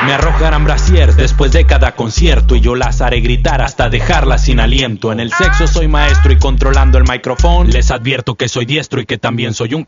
Me arrojarán brasier después de cada concierto y yo las haré gritar hasta dejarlas sin aliento. En el sexo soy maestro y controlando el micrófono les advierto que soy diestro y que también soy un